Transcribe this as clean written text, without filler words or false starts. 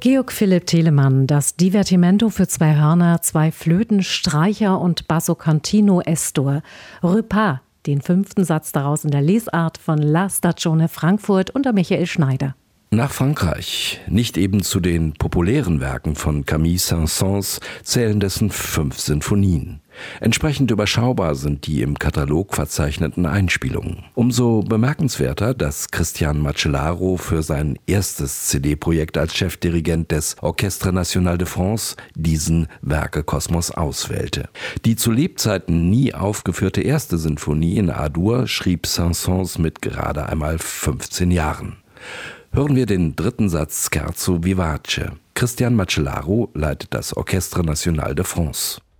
Georg Philipp Telemann, das Divertimento für 2 Hörner, 2 Flöten, Streicher und Basso Continuo Estor. Repas, den 5. Satz daraus in der Lesart von La Stagione Frankfurt unter Michael Schneider. Nach Frankreich, nicht eben zu den populären Werken von Camille Saint-Saëns, zählen dessen 5 Sinfonien. Entsprechend überschaubar sind die im Katalog verzeichneten Einspielungen. Umso bemerkenswerter, dass Christian Macellaro für sein erstes CD-Projekt als Chefdirigent des Orchestre National de France diesen Werkekosmos auswählte. Die zu Lebzeiten nie aufgeführte erste Sinfonie in A-Dur schrieb Saint-Saëns mit gerade einmal 15 Jahren. Hören wir den 3. Satz Scherzo vivace. Christian Macellaro leitet das Orchestre National de France.